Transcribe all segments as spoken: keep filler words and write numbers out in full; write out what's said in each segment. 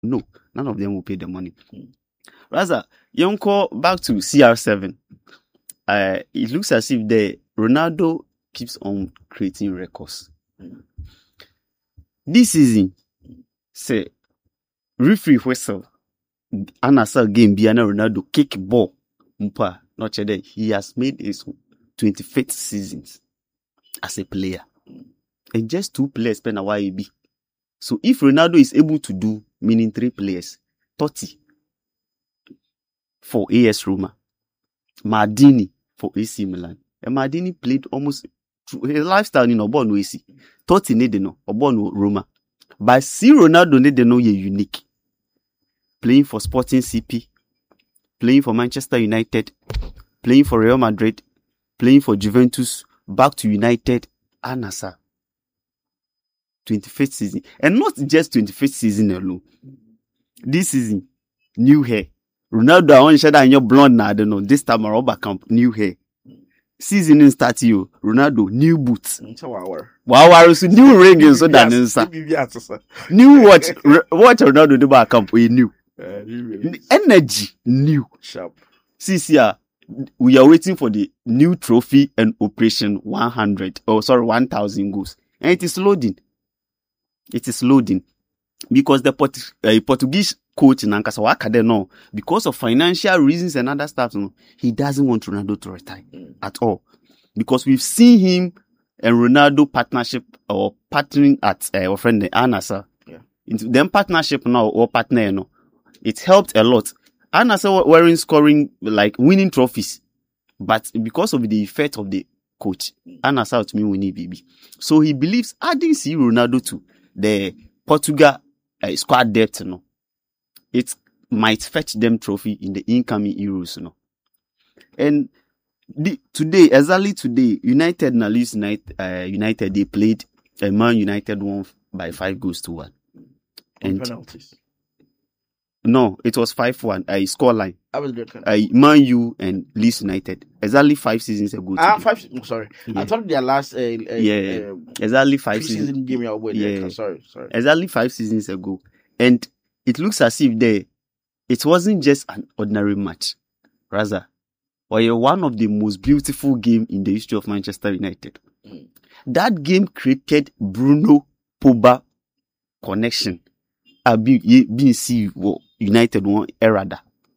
No, none of them will pay the money. Rather, you call back to C R seven. Uh, it looks as if the Ronaldo keeps on creating records. This season, say referee whistle, Anasa game Biana Ronaldo kick ball. Mpa, not that he has made his twenty-fifth seasons as a player. And just two players spend a Y A B. So if Ronaldo is able to do, meaning three players, thirty for A S Roma, Maldini for A C Milan. And Maldini played almost his lifestyle in Obon A C. thirty need no, Obon Roma. But see Ronaldo need no ye unique. Playing for Sporting C P, playing for Manchester United, playing for Real Madrid, playing for Juventus, back to United, Anasa. twenty-fifth season. And not just twenty-fifth season alone. This season, new hair. Ronaldo, I want to share that in your blonde now. I don't know. This time, Aroba Camp, new hair. Season in start you. Ronaldo, new boots. Wow, wow, so new ring in so that new watch. Watch Ronaldo do back camp. We new. Energy, new. Sharp. See, see, uh, we are waiting for the new trophy and Operation one hundred. Oh, sorry, one thousand goals. And it is loading. It is loading. Because the Port- uh, Portuguese coach in Ankasa Wakade, no, because of financial reasons and other stuff, no, he doesn't want Ronaldo to retire mm. at all. Because we've seen him and Ronaldo partnership or partnering at uh, our friend Anasa. Yeah. Into them partnership now or partner, you know, it helped a lot. Anasa weren't scoring like winning trophies, but because of the effect of the coach, Anasa to me winning B B. So he believes adding C Ronaldo to the Portugal uh, squad depth, you know, it might fetch them trophy in the incoming Euros, you know. And the, today, exactly today, United and Leeds United, uh, United, they played a Man United won by five goals to one. And penalties. No, it was five one. A uh, scoreline. I was good. Uh, Man U and Leeds United. Exactly five seasons ago. Ah, five. Oh, sorry, yeah. I thought their last. Uh, uh, yeah, uh, exactly five seasons. Season game you were yeah, sorry, sorry. Exactly five seasons ago, and it looks as if they, it wasn't just an ordinary match, rather, or one of the most beautiful games in the history of Manchester United. Mm. That game created Bruno Pogba connection. I've been see United one errada.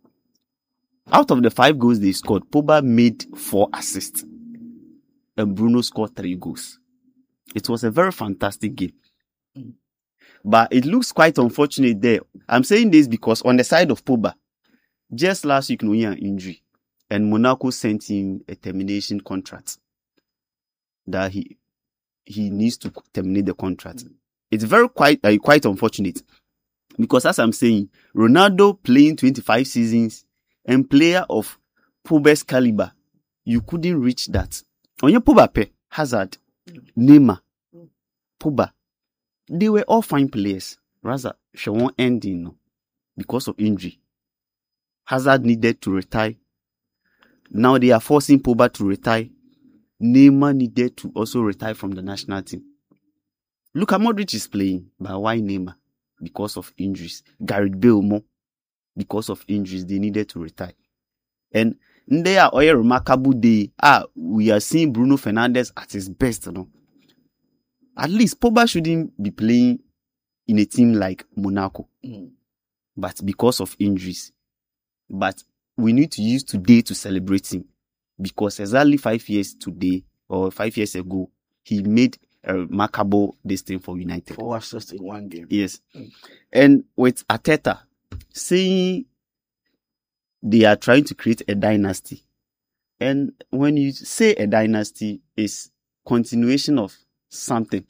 Out of the five goals they scored, Pogba made four assists. And Bruno scored three goals. It was a very fantastic game. Mm. But it looks quite unfortunate there. I'm saying this because on the side of Pogba, just last week, no year injury. And Monaco sent him a termination contract. That he he needs to terminate the contract. Mm. It's very quite uh, quite unfortunate. Because as I'm saying, Ronaldo playing twenty-five seasons and player of Pogba's caliber, you couldn't reach that. On your Pogba pe, Hazard, Neymar, Pogba, they were all fine players. Rather, she won't end in no, because of injury. Hazard needed to retire. Now they are forcing Pogba to retire. Neymar needed to also retire from the national team. Luka Modric is playing, but why Neymar? Because of injuries. Gareth Bale more. Because of injuries, they needed to retire. And they are a remarkable day. Ah, we are seeing Bruno Fernandes at his best, you know. At least Pogba shouldn't be playing in a team like Monaco. Mm. But because of injuries. But we need to use today to celebrate him. Because exactly five years today, or five years ago, he made a remarkable this thing for United. Four assists in one game. Yes. Mm. And with Arteta saying they are trying to create a dynasty. And when you say a dynasty, is continuation of something.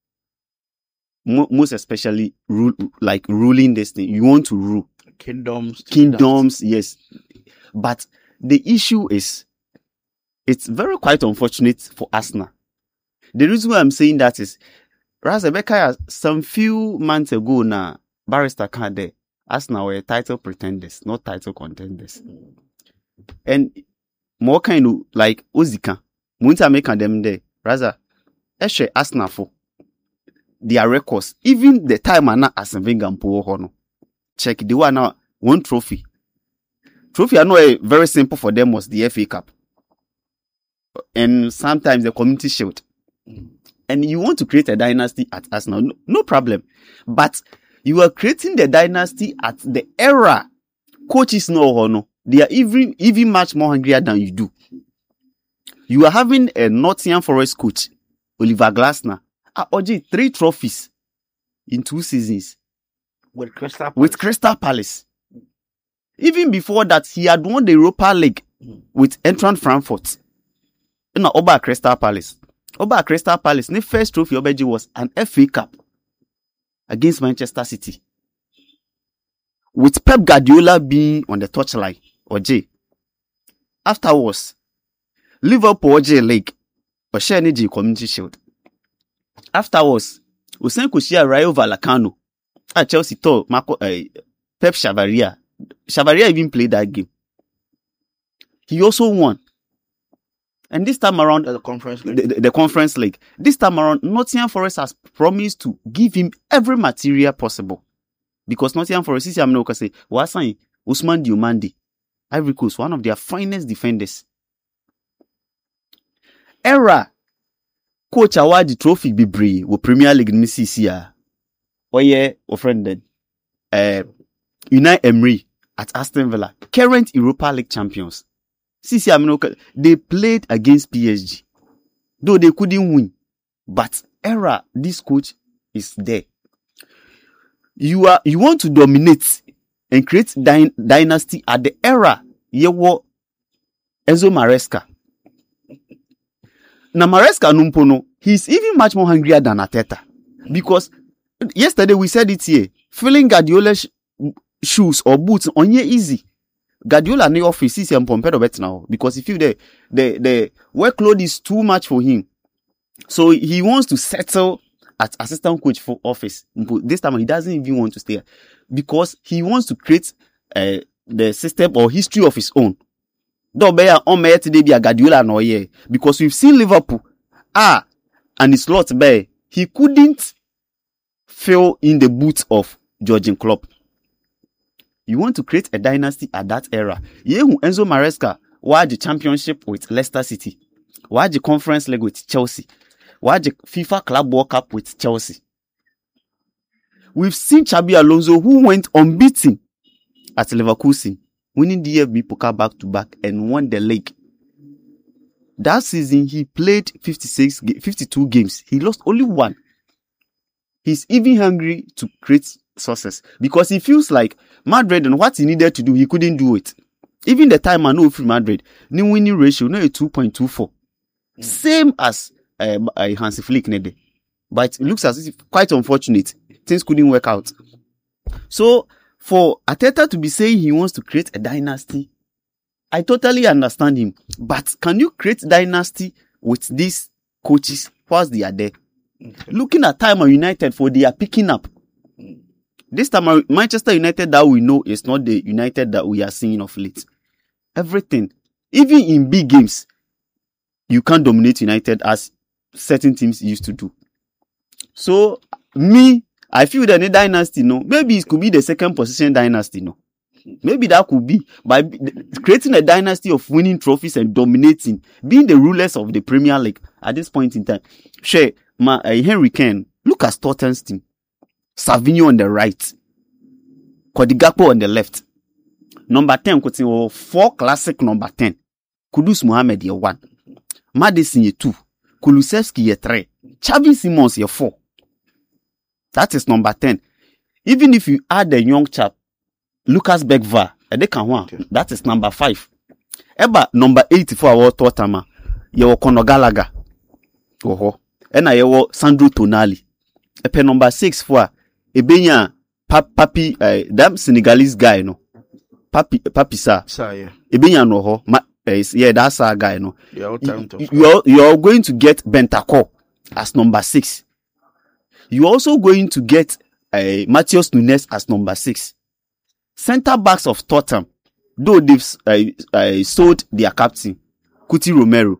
Mo- most especially rule, like ruling this thing. You want to rule. Kingdoms. Kingdoms, yes. But the issue is, it's very quite unfortunate for Arsenal. The reason why I'm saying that is, Razabeka, some few months ago now, Barrister can't there. Arsenal were title pretenders, not title contenders. And more kind of like Ozika, Munta make them there. Rather, actually Arsenal for their records, even the time Anna Arsene Wenger Mpo Hono. check the one now one trophy. Trophy I know uh, very simple for them was the F A Cup. And sometimes the Community Shield. And you want to create a dynasty at Arsenal, no, no problem. But you are creating the dynasty at the era coaches know no. They are even even much more hungrier than you do. You are having a Nottingham Forest coach, Oliver Glasner, at O G three trophies in two seasons with Crystal Palace. with Crystal Palace. Even before that, he had won the Europa League mm. with Eintracht Frankfurt. In Oba Crystal Palace. Oba Crystal Palace, the first trophy Obeji was an F A Cup against Manchester City. With Pep Guardiola being on the touchline, O J. Afterwards, Liverpool O J League, or Sheniji Community Shield. Afterwards, Usain Kushia Rayo Vallecano at Chelsea told Marco uh, Pep Chavaria. Chavaria even played that game. He also won. And this time around, the conference league. The, the, the conference league. This time around, Nottingham Forest has promised to give him every material possible. Because Nottingham Forest, is I'm not going to say, Wasan Usman Diomande, Ivory Coast, one of their finest defenders. Era, coach award the trophy Bibri, with Premier League in C C A. Oye, offended. Uh, Unai Emery at Aston Villa, current Europa League champions. C C Aminoka, they played against P S G. Though they couldn't win. But era, this coach is there. You are, you want to dominate and create dy- dynasty at the era, you were Enzo Maresca. Now Maresca Numpono, he's even much more hungrier than Arteta. Because yesterday we said it here, filling Guardiola's sh- shoes or boots on here easy. Guardiola in the office is compared better now because he feel the the the workload is too much for him, so he wants to settle at assistant coach for office. This time he doesn't even want to stay because he wants to create uh, the system or history of his own. Don't be on me today be a Guardiola no here because we've seen Liverpool ah and it's lot by he couldn't fill in the boots of Jurgen Klopp. You want to create a dynasty at that era. Yehu Enzo Maresca won the championship with Leicester City. Won the Conference League with Chelsea. Won the FIFA Club World Cup with Chelsea. We've seen Xabi Alonso who went unbeaten at Leverkusen, winning the F B Pokal back to back and won the league. That season he played fifty-six, fifty-two games. He lost only one. He's even hungry to create success because he feels like Madrid and what he needed to do, he couldn't do it. Even the time I know from Madrid, new winning ratio, no, a two point two four. Mm. Same as uh, uh, Hansi Flick Nede. But it looks as if quite unfortunate. Things couldn't work out. So, for Arteta to be saying he wants to create a dynasty, I totally understand him. But can you create dynasty with these coaches whilst they are there? Mm. Looking at time of United for they are picking up. Mm. This time, Manchester United that we know is not the United that we are seeing of late. Everything, even in big games, you can't dominate United as certain teams used to do. So, me, I feel that the dynasty, no, maybe it could be the second position dynasty, no. Maybe that could be by creating a dynasty of winning trophies and dominating, being the rulers of the Premier League at this point in time. Sure, my, uh, Henry Kane, look at Tottenham's team. Savinho on the right. Cody Gakpo on the left. Number ten, Coutinho, four classic number ten. Kudus Mohamed, year one. Madison, year two. Kulusevski, year three. Xavi Simons, year four. That is number ten. Even if you add the young chap, Lucas Bekva, that is number five. Eba, number eight for our Totama. Year Conor Gallagher. Oho. And I year Sandro Tonali. Epe number six for Ebenya pap, Papi, uh, that Senegalese guy, no. Papi, Papi, sir. Sir, yeah. Ebenya no ho. Ma, uh, yeah, that's our guy, no. You're, you're, you're going to get Bentancur as number six. You're also going to get uh, Matheus Nunes as number six. Centre backs of Tottenham, though they've uh, uh, sold their captain, Cuti Romero.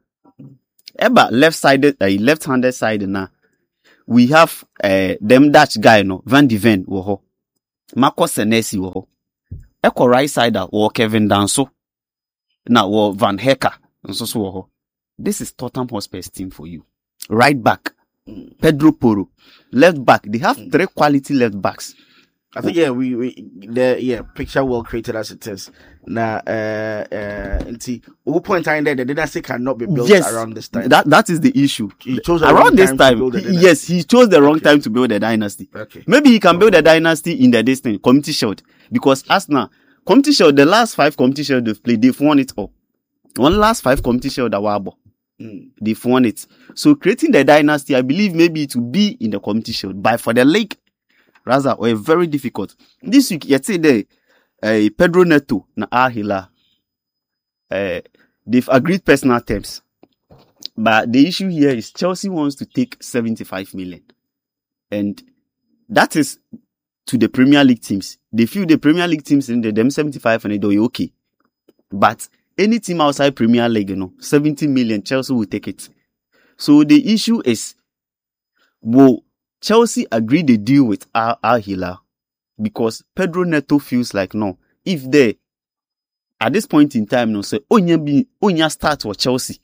Eba left-sided, uh, left-handed side now. We have uh, them Dutch guy, no, Van de Ven, woho. Marcos Senesi wo. Eko right side wo Kevin Danso. Na wo Van Hecke. Nso so wo. This is Tottenham Hotspur's team for you. Right back, Pedro Porro. Left back, they have three quality left backs. I think yeah, we, we the yeah picture well created as it is. Now, uh, uh, and see, what point time there the dynasty cannot be built yes, around this time. That that is the issue. He chose the around wrong this time time. to build the he- dynasty. yes, he chose the wrong Okay. time to build the dynasty. Okay. Maybe he can build a dynasty in the distance community shield because Arsenal community shield, the last five community shield they've played, they've won it all. One last five community shield that were Mm. they've won it. So creating the dynasty, I believe maybe it will be in the community shield, but for the league, rather, or very difficult. This week, you say the uh, Pedro Neto na Al Hilal, uh, they've agreed personal terms, but the issue here is Chelsea wants to take seventy-five million, and that is to the Premier League teams. They feel the Premier League teams in the them seventy-five and they do okay, but any team outside Premier League, you know, seventy million, Chelsea will take it. So the issue is, will Chelsea agree the deal with Al, Al Hilal? Because Pedro Neto feels like, no, if they, at this point in time, no, say, Onya be, Onya start for Chelsea.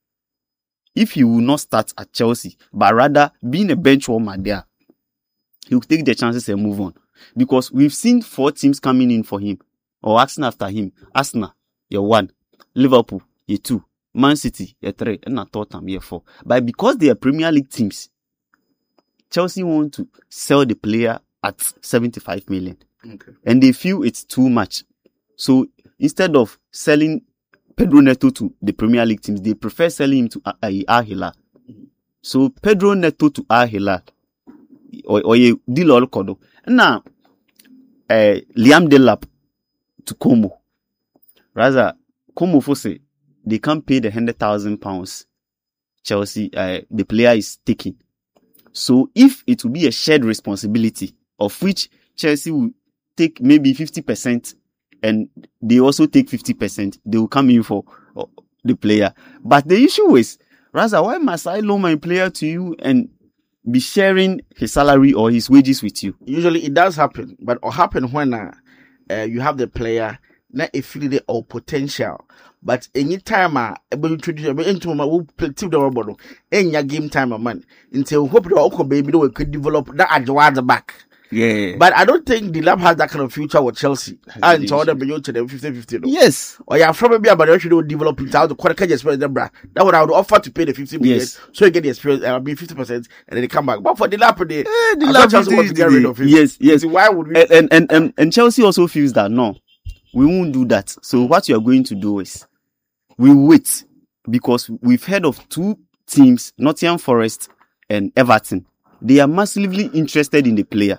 If he will not start at Chelsea, but rather being a bench warmer there, he will take the chances and move on. Because we've seen four teams coming in for him, or asking after him. Arsenal, you're one. Liverpool, you're two. Man City, you're three. And I thought I'm here four. But because they are Premier League teams, Chelsea want to sell the player at seventy-five million. Okay. And they feel it's too much. So instead of selling Pedro Neto to the Premier League teams, they prefer selling him to Al Hilal. So Pedro Neto to Al Hilal, or or a deal all kodo. Now, uh, Liam Delap to Como. Rather, Como for say they can't pay the hundred thousand pounds Chelsea uh, the player is taking. So if it will be a shared responsibility of which Chelsea will take maybe fifty percent and they also take fifty percent, they will come in for uh, the player. But the issue is, Raza, why must I loan my player to you and be sharing his salary or his wages with you? Usually it does happen, but it happen when uh, uh, you have the player not a feeling or potential. But any time I able to introduce into my who play team the robot in your game time a man until hope the Oko baby we could develop that at the back. Yeah. But I don't think the lab has that kind of future with Chelsea. And to other beyond to them fifty fifty. Yes. Or yeah, from maybe about should develop it out the quarter experience them bra. That would I would offer to pay the fifty million. Yes. So you get the experience uh, be fifty percent and then they come back. But for the lap they Eh, the I lab thought Chelsea want to get rid of him. Yes, yes. So why would we And, and, and, and, and Chelsea also feels that no, we won't do that. So what you are going to do is we wait because we've heard of two teams, Nottingham Forest and Everton. They are massively interested in the player.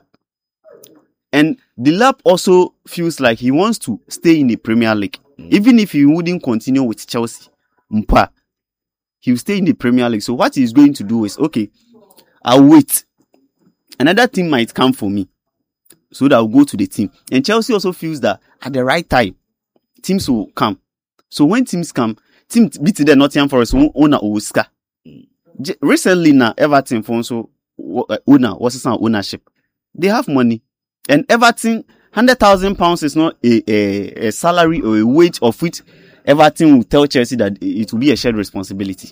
And the lab also feels like he wants to stay in the Premier League. Mm. Even if he wouldn't continue with Chelsea, Mpa, he will stay in the Premier League. So what he's going to do is, okay, I'll wait. Another team might come for me. So that I'll go to the team. And Chelsea also feels that at the right time, teams will come. So when teams come, team beat the Nottingham Forest owner Oscar. Recently now, Everton also owner what's some ownership. They have money. And Everton, hundred thousand pounds is not a, a, a salary or a wage of which Everton will tell Chelsea that it will be a shared responsibility.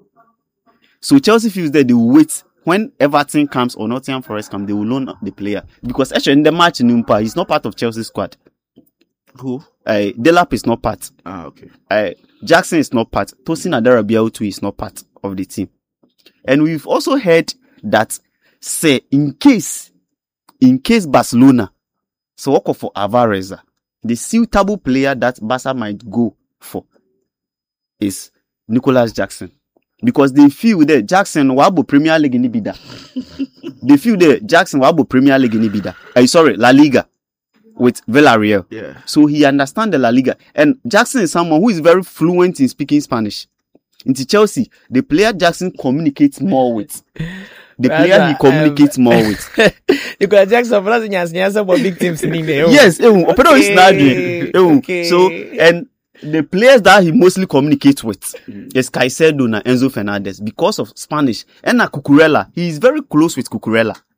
So Chelsea feels that they will wait when Everton comes or Nottingham Forest comes, they will loan the player. Because actually in the match in Umpa, he's not part of Chelsea's squad. who? Uh, Delap is not part. Ah, okay. Uh, Jackson is not part. Tosin Adarabiautu is not part of the team. And we've also heard that, say, in case, in case Barcelona, so work for Alvarez, the suitable player that Barca might go for is Nicolas Jackson. Because they feel that Jackson wabo Premier League in Ibida. They feel that Jackson wabo Premier League in Ibida. Uh, sorry, La Liga with Villarreal. Yeah. So he understands the La Liga. And Jackson is someone who is very fluent in speaking Spanish. Into Chelsea, the player Jackson communicates more with. The Rather, player he communicates um, more with. Because Jackson plus nyasa for big teams in there. Yes, eh, Opedo is not doing. Okay, Eh, okay. So, and the players that he mostly communicates with is Caicedo and Enzo Fernandez because of Spanish. And na Cucurella, he is very close with Cucurella.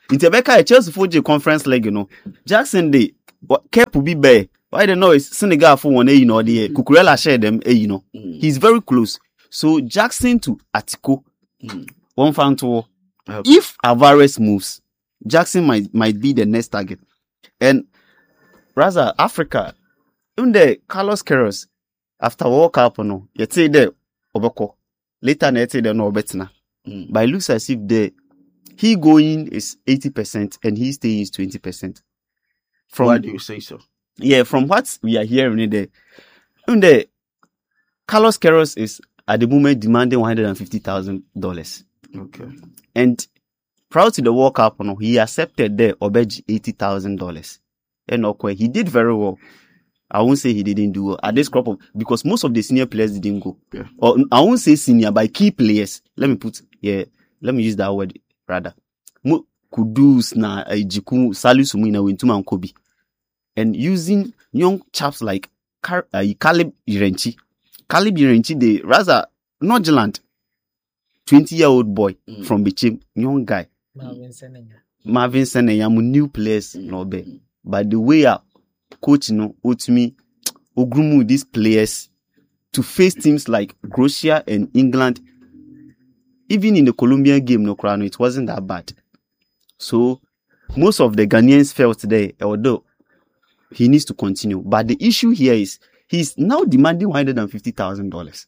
In Tebeka, Chelsea for the conference leg, you know. Jackson Day, what Kep will be bare. Why the know is Senegal for one, you know, the Kukurela share them, you know. Mm. He's very close. So Jackson to Atiko, Mm. one fan to Okay. if Alvarez moves, Jackson might might be the next target. And rather Africa, in the Carlos Queiroz, after World Cup, no, you say there Obeko. Later, you say there no Betina. Mm. But it looks as if the he going is eighty percent and he staying is twenty percent. From Why do you say so? yeah, from what we are hearing in the in the Carlos Queiroz is at the moment demanding one hundred fifty thousand dollars. Okay. And prior to the World Cup, no, he accepted the Obeji eighty thousand dollars. And okay, he did very well. I won't say he didn't do well at this crop of because most of the senior players didn't go. Yeah. Or I won't say senior, but key players. Let me put yeah, let me use that word rather. Mo Kudus na Jiku Salisu Muina Wintuma and Kobe. And using young chaps like Car- uh, Caleb Irenchi. Caleb Irenchi, the rather nonchalant twenty year old boy Mm. from Bichim, young guy. Marvin Senenya. Marvin Seneyam, new players, no be. But the way a coach, no, Utmi, Ogrumu, these players to face teams like Croatia and England, even in the Colombian game, no, Crown, it wasn't that bad. So most of the Ghanaians felt today, although he needs to continue. But the issue here is he's now demanding one hundred fifty thousand dollars.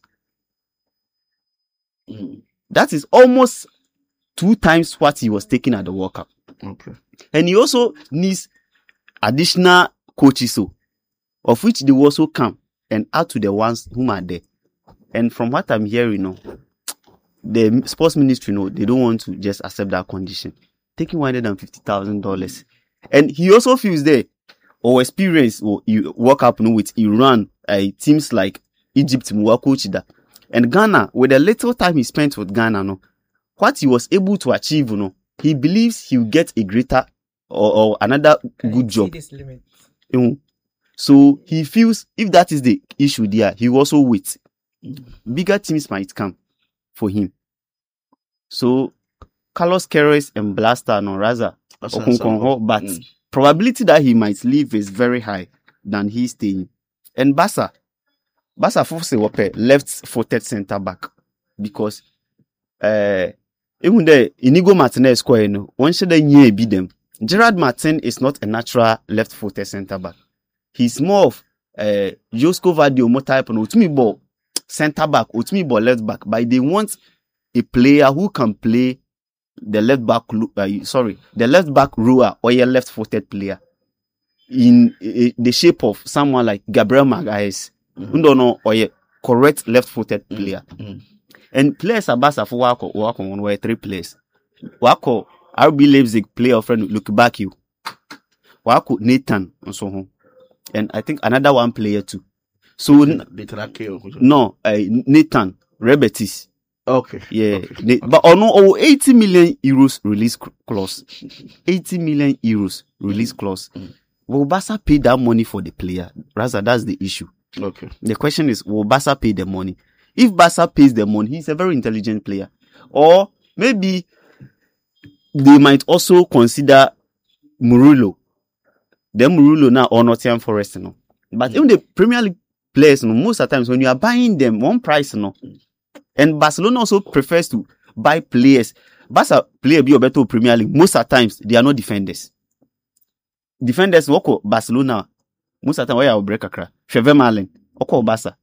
Mm. That is almost two times what he was taking at the World Cup. Okay. And he also needs additional coaches, so, of which they will also come and add to the ones whom are there. And from what I'm hearing, you know, the sports ministry, you know, they don't want to just accept that condition. Taking one hundred fifty thousand dollars. And he also feels there, or experience, or you work up, you know, with Iran, uh, teams like Egypt, coach that. And Ghana, with the little time he spent with Ghana, no, what he was able to achieve, you know, he believes he'll get a greater or, or another good job. This limit. You know. So he feels if that is the issue there, he will also wait. Bigger teams might come for him. So Carlos Queiroz and Blaster, no, rather, That's Okunkonho, but Mm. probability that he might leave is very high than he staying. And Bassa, Bassa Fose Wape left-footed centre back because uh, even the Inigo Martinez square, no, one should beat them. Gerard Martin is not a natural left-footed centre back. He's more of uh, Josko Vadiomo type, no, Utumi ball centre back, Utumi ball left back. But they want a player who can play the left back, uh, sorry, the left back rower or a left-footed player in uh, the shape of someone like Gabriel Magalhaes, Mhm. who don't know or a correct left-footed Mm. player. Mm. And players are basa for Wako, Wako, one way three players. Wako, R B Leipzig player friend look back you. Wako Nathan and so on. And I think another one player too. So n- They track you. no, uh, Nathan Rebetis. Okay. Yeah, Okay. they, but oh no, oh, eighty million euros release c- clause. eighty million euros release clause. Mm. Will Barca pay that money for the player? Rather, that's the issue. Okay. The question is, will Barca pay the money? If Barca pays the money, he's a very intelligent player. Or maybe they might also consider Murillo. Then Murillo now or Nottingham Forest, you know. But even the Premier League players, you know, most of the times when you are buying them, one price, you know. And Barcelona also prefers to buy players. Barca player be better Premier League. Most of the times they are not defenders. Defenders wako Barcelona. Most of the time why you break a crack. Trevor Malen, wako Barca.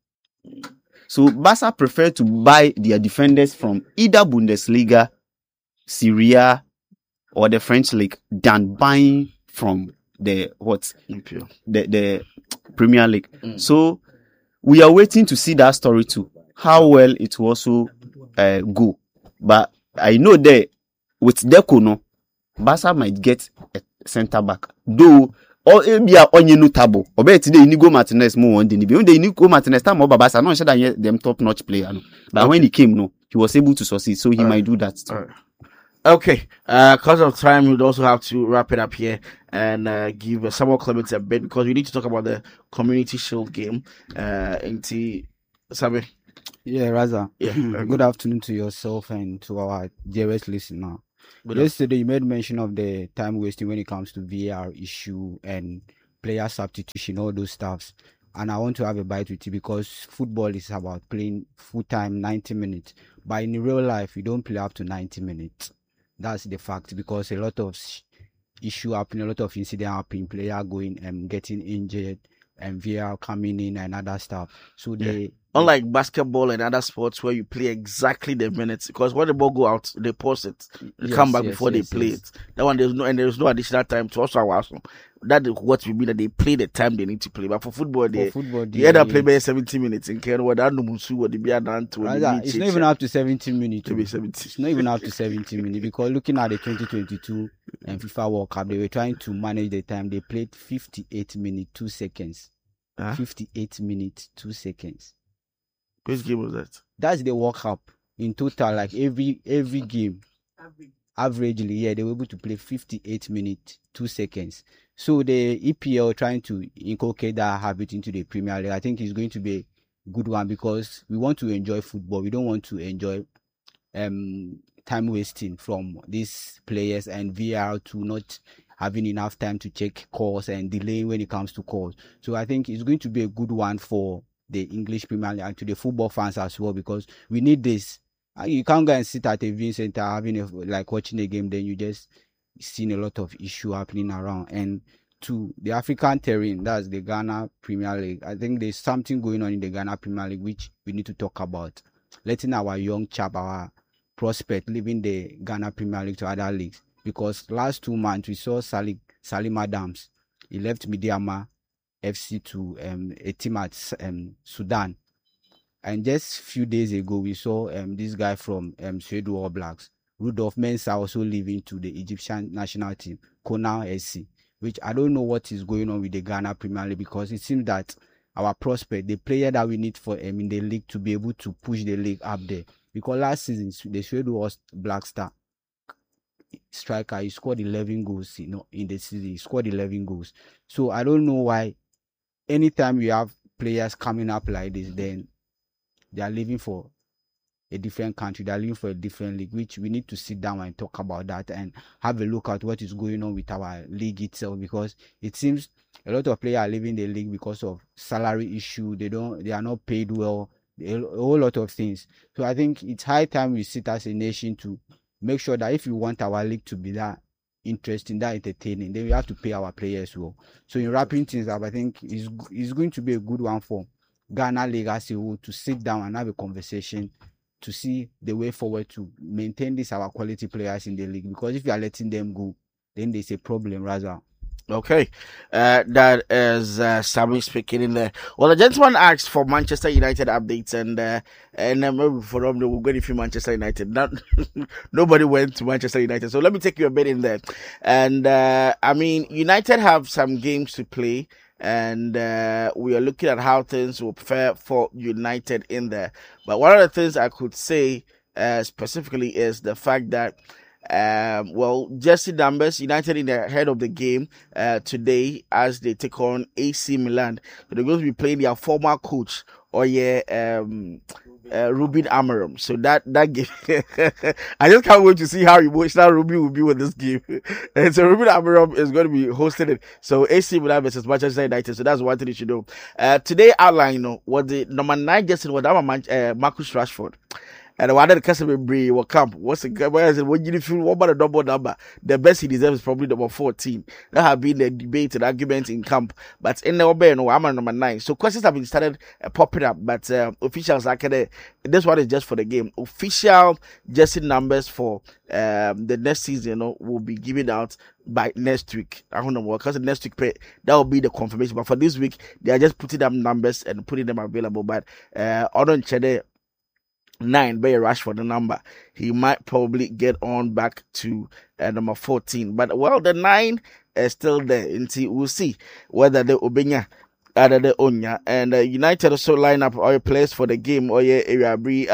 So Barca prefer to buy their defenders from either Bundesliga, Syria, or the French league than buying from the what Okay. the the Premier League. Mm. So we are waiting to see that story too. How well it will also uh, go. But I know that with Deco, no, Barca might get a centre back. Though or maybe a onye notable. Or better today Inigo Martinez more one than the Inigo Martinez time over Barca. Not sure that them top notch player. No. But Okay. when he came, no, he was able to succeed. So he Alright. might do that too. All right. Okay. Uh, cause of time, we'd also have to wrap it up here and uh, give uh, Samuel Clements a bit because we need to talk about the Community Shield game. Uh, into Samuel. Yeah, Raza. Yeah. Good afternoon to yourself and to our dearest listener. Yesterday, you made mention of the time wasting when it comes to V A R issue and player substitution, all those stuffs. And I want to have a bite with you because football is about playing full time ninety minutes. But in real life, you don't play up to ninety minutes. That's the fact because a lot of issue happening, a lot of incident happening, player going and getting injured, and V A R coming in and other stuff. So they. Yeah. Unlike basketball and other sports where you play exactly the minutes, because when the ball go out, they pause it, they yes, come back yes, before yes, they play yes. it. That one there's no and there's no additional time to also watch. That is what we mean that they play the time they need to play. But for football, they for football, they end up playing by seventy minutes in Kenya. What that no musu what they be done to. Rather, it's not even up to seventy minutes. To be seventy. It's not even up to seventy minutes because looking at the twenty twenty-two and FIFA World Cup, they were trying to manage the time. They played fifty-eight minutes two seconds. Huh? fifty-eight minutes two seconds. Which game was that? That's the World Cup in total. Like every every game, Average. averagely, yeah, they were able to play fifty-eight minutes two seconds. So the E P L trying to inculcate that habit into the Premier League, I think it's going to be a good one because we want to enjoy football. We don't want to enjoy um time wasting from these players and V A R to not having enough time to check calls and delay when it comes to calls. So I think it's going to be a good one for the English Premier League and to the football fans as well because we need this. You can't go and sit at a viewing center having a, like watching a game, then you just seen a lot of issue happening around. And to the African terrain, that's the Ghana Premier League. I think there's something going on in the Ghana Premier League which we need to talk about. Letting our young chap, our prospect, leaving the Ghana Premier League to other leagues. Because last two months we saw Sally, Salim Adams. He left Midiama F C to um, a team at um, Sudan. And just a few days ago, we saw um, this guy from um, Suedo All Blacks, Rudolph Mensah, also leaving to the Egyptian national team, Kona S C, which I don't know what is going on with the Ghana Premier League because it seems that our prospect, the player that we need for um, in the league to be able to push the league up there. Because last season, the Suedo Black Star striker, he scored eleven goals you know, in the season. He scored eleven goals. So I don't know why anytime you have players coming up like this, then they are leaving for a different country, they are leaving for a different league, which we need to sit down and talk about that and have a look at what is going on with our league itself because it seems a lot of players are leaving the league because of salary issue. They don't, they are not paid well, a, a whole lot of things. So I think it's high time we sit as a nation to make sure that if we want our league to be that interesting, that entertaining, then we have to pay our players well. So in wrapping things up, I think it's, it's going to be a good one for Ghana League as a whole to sit down and have a conversation to see the way forward to maintain these our quality players in the league. Because if you are letting them go, then there's a problem, rather. Okay, uh, that is uh, Sammy speaking in there. Well, the gentleman asked for Manchester United updates, and uh, and uh, maybe for them they will go if you Manchester United. Not nobody went to Manchester United, so let me take you a bit in there. And uh, I mean, United have some games to play, and uh, we are looking at how things will fare for United in there. But one of the things I could say uh, specifically is the fact that. Um, well, Jesse Numbers, United in the head of the game uh, today as they take on A C Milan. So they're going to be playing their former coach, or yeah, um, uh, Ruben Amorim. So that that game, I just can't wait to see how emotional Ruben will be with this game. And so Ruben Amorim is going to be hosting it. So A C Milan versus Manchester United. So that's one thing you should know. Uh, today outline, you know, what the number nine Jesse was that man, uh, Marcus Rashford. And one of the customer bring will camp. What's the guy said? When you feel what about the double number? The best he deserves is probably number fourteen. That have been the debate and argument in camp. But in the Obe, no, I'm at number nine. So questions have been started uh, popping up. But uh, officials are kind of this one is just for the game. Official jersey numbers for um, the next season, you know, will be given out by next week. I don't know because next week that will be the confirmation. But for this week, they are just putting them numbers and putting them available. But uh, on Chede. Nine, very rush for the number. He might probably get on back to uh, number fourteen. But, well, the nine is still there. Until we'll see whether the Obenya other the Onya. And uh, United also line up all players for the game. Or yeah, area Bri,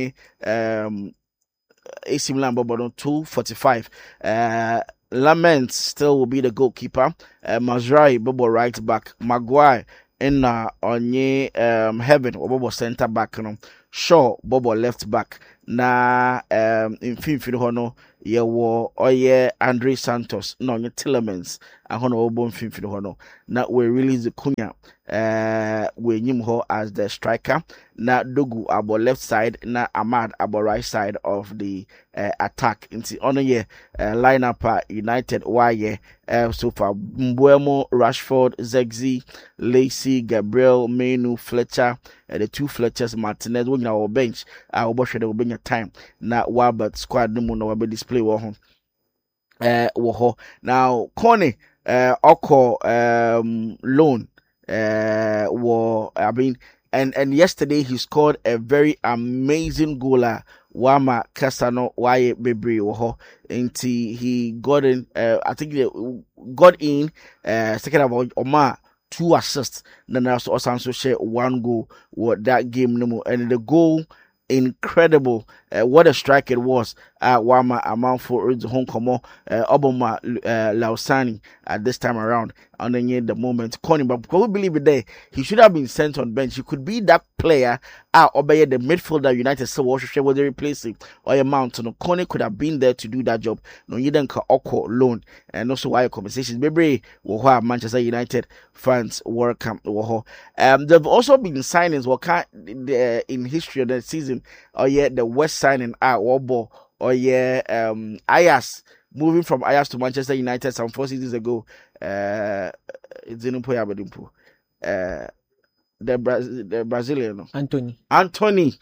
um, A C Milan, but two forty-five. Uh, Lament still will be the goalkeeper. Uh, Mazrai, Bobo right back. Maguire, in uh, Onye um, Heaven, or Bobo centre back. You know. Shaw, Bobo left back, na um mfimfini hɔ no yɛwɔ ɔyɛ Andre Santos na ɔnyɛ Tillemans ahɔ na ɔbɔ mfimfini hɔ no na we release Kunya uh we nyim hɔ as the striker na Dogu abɔ left side na Ahmad abɔ right side of the uh, attack nti ɔno yɛ uh, lineup a United wayɛ uh, so far Mbuemo, Rashford, Zexi, Lacey, Gabriel, Menu, Fletcher, uh, the two Fletchers, Martinez wɔn nyinaa wɔ bench a wɔbɔ hwɛ dɛ wɔbɛnya time na Wabert squad no mu na wɔbɛ display wɔ ho uh, wɔ hɔ now Connie uh, ɔkɔ um, loan uh, wɔ I mean and and yesterday he scored a very amazing goal uh, Wama Kasano Waye Bebre Woho until he got in uh, I think they got in uh, second of all Omar two assists then also also share one goal what that game no and the goal incredible uh, what a strike it was uh, Wama amount for the home come uh, Obama uh, Lausani at this time around and then the moment Connie but because we believe it there he should have been sent on bench. He could be that player uh, obey the midfielder United so what should was replacing or a mountain no Connie could have been there to do that job no you then can Oko loan and also why conversations maybe what Manchester United fans welcome um they've also been signings what kind uh, in history of the season or yeah the West signing ah Wobo or yeah um Ayas moving from Ayas to Manchester United some four seasons ago uh it's in uh the Bra- the Brazilian Anthony. Anthony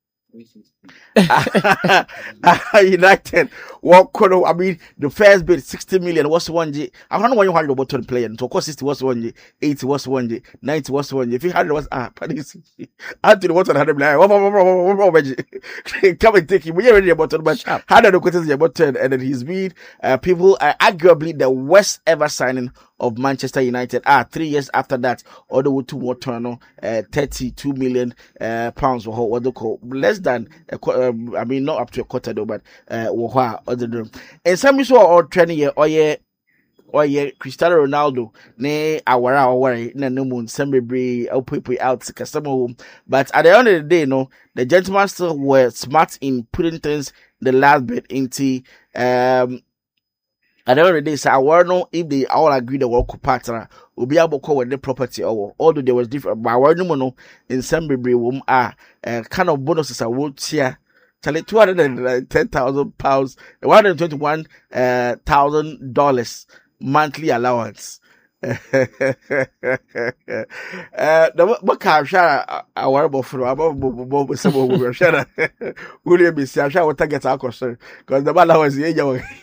United what could I mean the first bid sixty million was one G I don't know why you had about to play and so of course sixty was one G eighty was one G ninety was one G if you had it was ah Paris Anthony was one hundred million come and take him we're already about to but had the quotations about ten and then he's been uh, people are arguably the worst ever signing of Manchester United ah three years after that although two more turn uh, thirty-two million uh, pounds or what they call less than a quarter, um, I mean not up to a quarter though but uh other room and some is all training here or yeah or yeah Cristiano Ronaldo ne awara awara na no moon sembebre opoi out customer home but at the end of the day no the gentlemen still were smart in putting things the last bit into um at the end of the day, so I were no if they all agree the work partner will be able to call with the property or although there was different but I were no in some baby womb are uh, kind of bonuses I would share. Tell it two hundred and ten thousand pounds, one hundred twenty one uh thousand dollars monthly allowance. uh the what car share our buffer about some of share William be share what get our concern because the man was age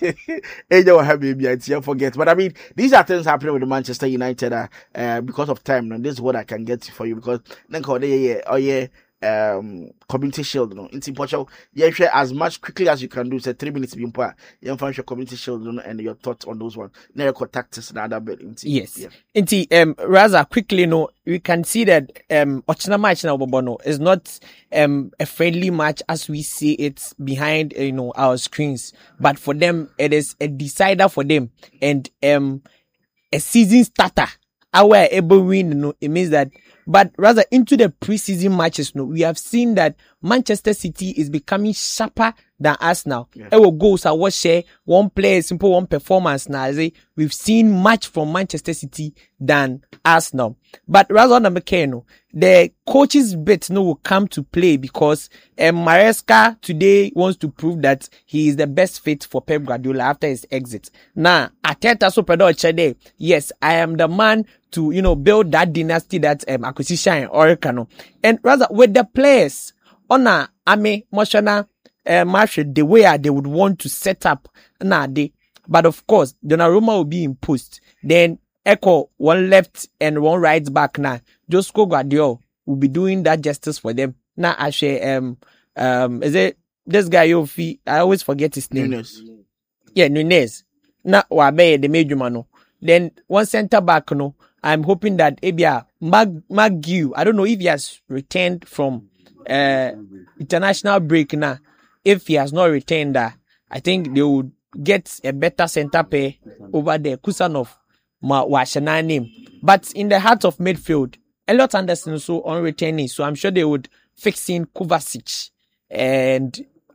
age will have baby I forget but I mean these are things happening with the Manchester United uh, uh because of time and this is what I can get for you because then call yeah oh yeah um community shield no in Portugal yeah share as much quickly as you can do say three minutes be important you find your community shield no, and your thoughts on those ones now contact us another bit yes yeah. Inti um rather quickly no we can see that um Ochina match now Bobono is not um a friendly match as we see it behind you know our screens but for them it is a decider for them and um a season starter our able win you know it means that but rather into the preseason matches, no, we have seen that Manchester City is becoming sharper than us now. Yeah. Our goals are what share one player, simple one performance now. We've seen much from Manchester City than us now. But rather than McKenna, the coach's bit no will come to play because um, Maresca today wants to prove that he is the best fit for Pep Guardiola after his exit. Now, Arteta so today, yes, I am the man to, you know, build that dynasty, that um, acquisition in Orecano. And rather with the players, on a Ame, Moshana, uh, Marshall, the way they would want to set up, nah, they, but of course, Donnarumma will be in post. Then Echo, one left and one right back now. Josco Guardiola will be doing that justice for them. Now, actually, um, um, is it this guy, you fee? I always forget his name. Nunes. Yeah, Nunes. Now, Wabe, the major man. Then one center back, no. I'm hoping that Abia Mag Magu, I don't know if he has returned from uh international break now. If he has not returned that, I think they would get a better center pair over there. Kusanov, Ma Washana name. But in the heart of midfield, Elliot Anderson also on returning, so I'm sure they would fix in Kovacic and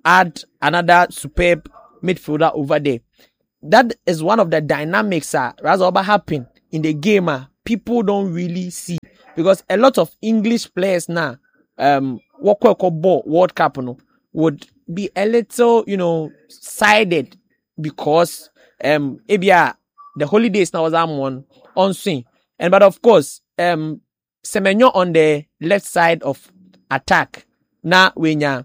add another superb midfielder over there. That is one of the dynamics uh, that's about happen in the game. Uh, people don't really see because a lot of English players now, um, what ball World Cup, you know, would be a little, you know, sided because um, maybe uh, the holidays now was on on swing, and but of course, um, Semenyo on the left side of attack now when you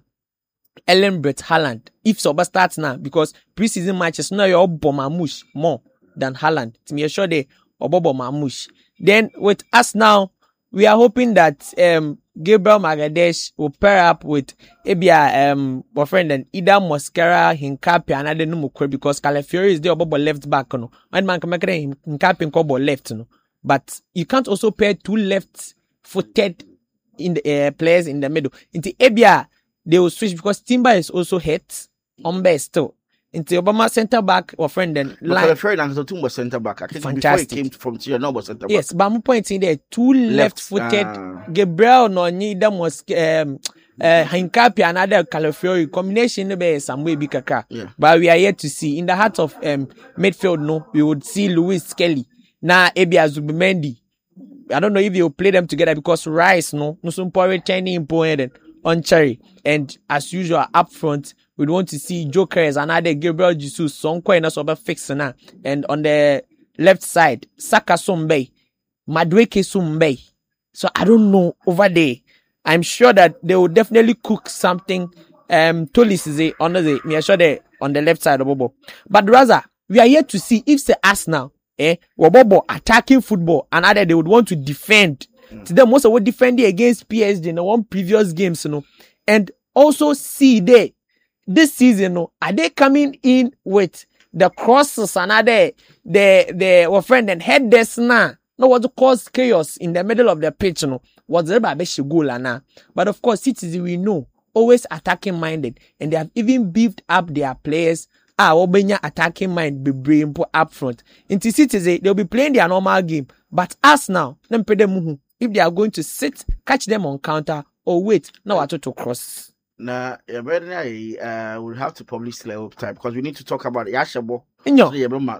Ellen Brett Haaland. If Soba starts now, because preseason matches now you're Bomamush more than Haaland. To me, sure they Obobo Mamush. Then with us now, we are hoping that um Gabriel Magadesh will pair up with Ebia um our friend and either Mosquera, Hincapi, and I don't know because Calafiori is there Obobo left back. No, one man can make Hincapi and Kobo left. No, but you can't also pair two left-footed in the uh, players in the middle. Into Ebia. They will switch because Timber is also hit on base still. Into Obama center back or friend then line. Fair enough, so Timber center back. I think fantastic. Before he came from Tia, no was center back. Yes, but I'm pointing there two left-footed. Uh, Gabriel no need them was um uh Hincapi and other Calafiori combination be some way big kaka. Yeah. But we are yet to see in the heart of um midfield. No, we would see Luis Kelly now Ebia Zubimendi. I don't know if they will play them together because Rice no no some power returning important on Cherry. And as usual, up front, we want to see Jokers and other Gabriel Jesus, Sonko and also fixing now. And on the left side, Saka Sumbe, Madweke Sumbe. So I don't know over there. I'm sure that they will definitely cook something. Um, Tolis is on the, me sure they on the left side of Bobo. But rather, we are yet to see if the Arsenal, eh, Bobo attacking football and other they would want to defend. Mm. To them, most of what defending against P S G in the one previous games, you know. And also see they this season, no, are they coming in with the crosses and other the the our friend and headers now? No, what to cause chaos in the middle of the pitch, no. What's the best goal now? But of course, City we know always attacking minded, and they have even beefed up their players. Ah, Obenya attacking mind be bring up front. Into City they'll be playing their normal game, but us now, them pay them if they are going to sit, catch them on counter. Oh wait, now I to cross. Nah, yeah, but uh, we'll have to probably slow up time because we need to talk about Yashabo. No,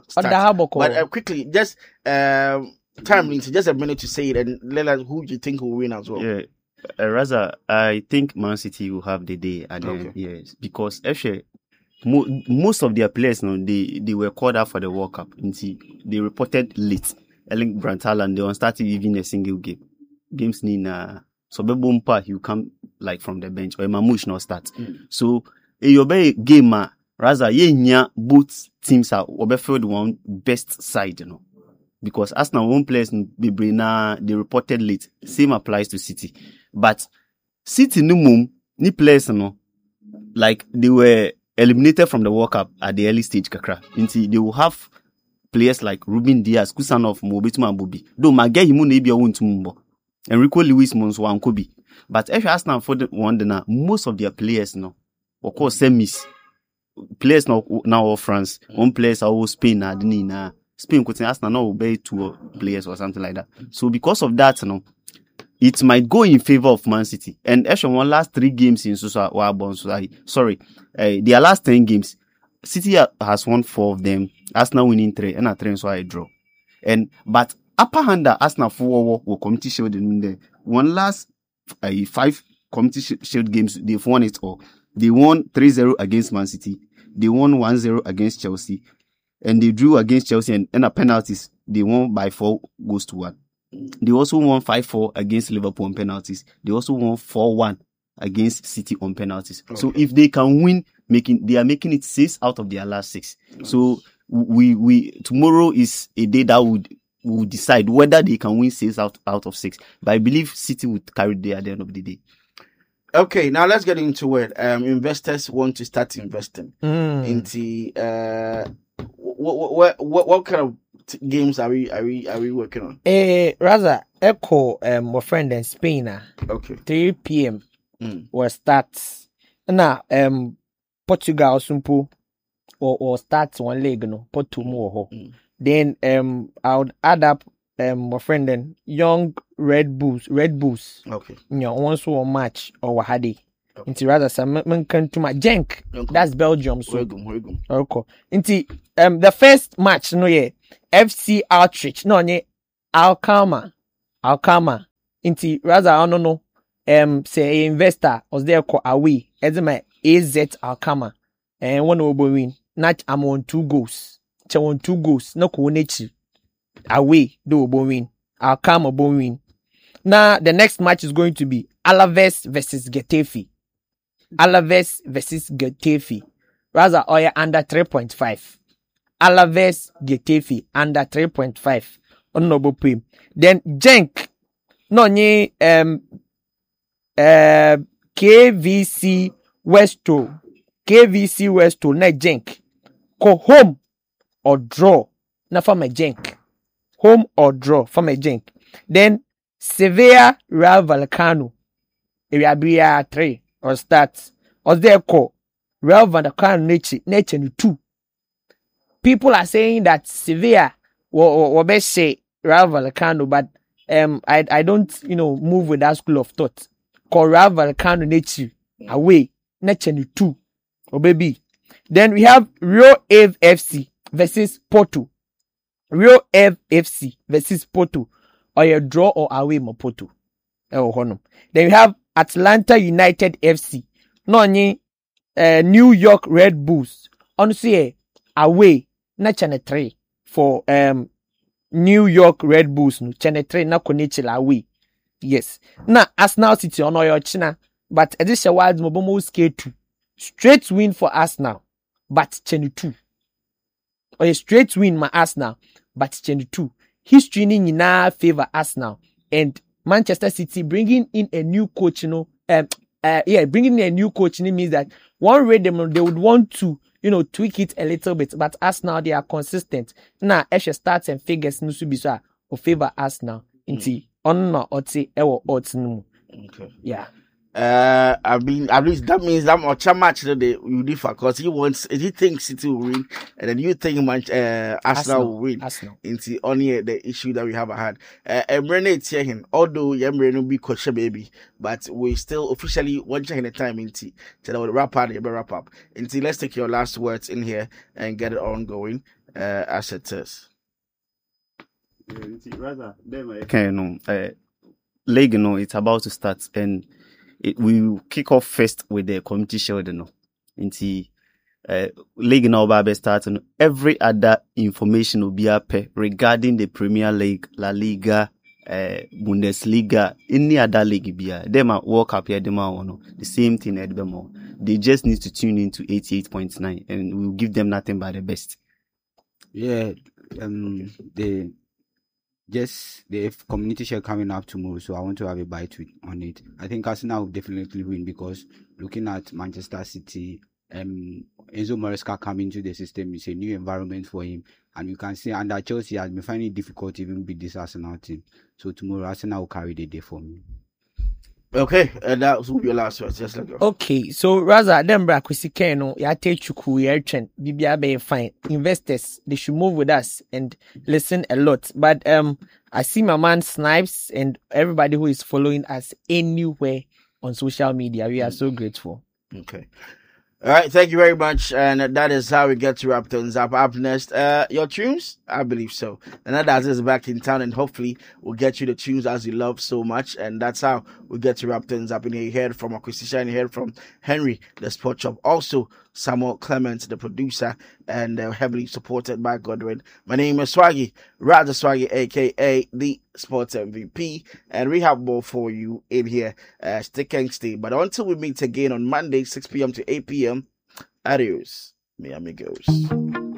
so, but uh, quickly, just um, time needs just a minute to say it and let us who do you think will win as well. Yeah, uh, Raza, I think Man City will have the day at the Okay. end. Yes, because actually, mo- most of their players, no, they they were called out for the World Cup. Until they reported late. Erling Brant Haaland, they won't start even a single game. Games need uh, so Bebumpa, you come like from the bench or Mamush not start. Mm. So your game, uh, Raza, yeah, both teams are Oberfield one best side, you know, because Arsenal one players in Bibrina they reported late. Same applies to City, but City no mum ni players no like they were eliminated from the World Cup at the early stage. Kakra, until they will have players like Ruben Diaz, Kusanov, Mobetuma Bobi. Though Magay himu na ibia won tumbo. Enrico Lewis Monso and Kobe. But if you ask now for the one now, most of their players now, of course, semis players now now of France, one players are all Spain na na Spain could ask now will be two players or something like that. So because of that, you know, it might go in favor of Man City. And actually, one last three games in Susa sorry, uh, their last ten games, City has won four of them. Arsenal winning three, and a three so I draw. And but upper hand that Arsenal four will community shield in the one last uh, five community shield games they've won it all. They won three zero against Man City. They won one zero against Chelsea, and they drew against Chelsea and, and a penalties. They won by four goals to one. They also won five four against Liverpool on penalties. They also won four one against City on penalties. Okay. So if they can win, making they are making it six out of their last six. Nice. So we we tomorrow is a day that would will decide whether they can win six out out of six. But I believe City would carry the at the end of the day. Okay, now let's get into it. Um, investors want to start investing Mm. into uh, what what what what kind of t- games are we are we are we working on? Eh, rather, Echo, um, my friend in Spain, uh, Okay. three p.m. Mm. will start. Now, um, Portugal, Sumpu, or, or start one leg, no, put two more. Mm. Then, um, I would add up, um, my friend then, young Red Bulls, Red Bulls, Okay. you know, once one match or Wahadi. Inti rather some men can to my Genk. That's Belgium. So okay. Inti um the first match no ye F C Outreach no ye Alkama Alkama. Inti rather I don't know um say investor was there call away. It's my A Z Alkama and one will win. Not I'm on two goals. Che on two goals. No ko nechi away do win. Alkama bo win. Now the next match is going to be Alaves versus Getafe. Alaves versus Getafe. Rather, or under three point five. Alaves Getafe under three point five. Honorable prim. Then Genk. No nye um uh K V C Westo. K V C Westo na Genk. Go home or draw. Na from a Genk. Home or draw from a Genk. Then Sevilla Real Vallecano. It will be a three or starts. Or there call Real Vallecano nature nature two. People are saying that Sevilla will will best say Real Vallecano, but um I I don't you know move with that school of thought. Call Real Vallecano nature away nature two. Oh baby. Then we have Rio Ave F C versus Porto. Rio Ave F C versus Porto. Or you draw or away Mapoto. Oh, honor. Then we have Atlanta United F C. No, ni uh, New York Red Bulls. Honestly, away na channel three for um New York Red Bulls. No channel three na konechila away. Yes. Na Arsenal City on your china, but edisha wild mobomo skate two. Straight win for Arsenal, but channel two. Or a straight win my Arsenal, but channel two. History in our favor Arsenal and Manchester City bringing in a new coach, you know, um, uh, yeah, bringing in a new coach you know, means that one rate them they would want to, you know, tweak it a little bit, but Arsenal they are consistent. Now, extra stats and figures no should be so or favor Arsenal. Inti on no oti ewo oti no. Okay. Yeah. Uh, I mean, at least that means that much a match that they will differ because he wants, he thinks City will win, and then you think much, uh, Arsenal, Arsenal will win. Arsenal. Into only the issue that we have had. Uh, Emre Tiahin, although Emre no be coach baby, but we still officially one check in the time into to the wrap up, wrap up. Into let's take your last words in here and get it on going, uh, as it is. Rather, okay, no, uh, league, no, it's about to start and. It, we will kick off first with the community shield, you know. Into uh, league now, Babe starts, and every other information will be up regarding the Premier League, La Liga, uh, Bundesliga, any other league be here. They might walk up here, they might know the same thing at the moment. They just need to tune into eighty-eight point nine, and we'll give them nothing but the best. Yeah, um, the. Just the community share coming up tomorrow, so I want to have a bite with, on it. I think Arsenal will definitely win because looking at Manchester City, um, Enzo Maresca coming to the system is a new environment for him, and you can see under Chelsea has been finding it difficult to even beat this Arsenal team. So tomorrow Arsenal will carry the day for me. Okay, and that will be your last words. Just let go. Okay, so Raza, them bra kwisi no ya take chuku ya trend bibia be fine. Investors they should move with us and listen a lot. But um, I see my man Snipes and everybody who is following us anywhere on social media. We are so grateful. Okay. All right, thank you very much, and that is how we get to wrap things up. Up next, uh, your tunes? I believe so. And that is back in town, and hopefully we'll get you the tunes as you love so much, and that's how we get to wrap things up. And you heard from Akwesisha, and you heard from Henry, the sport shop. Also, Samuel Clement, the producer, and uh, heavily supported by Godwin. My name is Swaggy, Raja Swaggy, aka the Sports M V P, and we have more for you in here. Uh, stick and stay. But until we meet again on Monday, six p.m. to eight p.m., adios, mi amigos.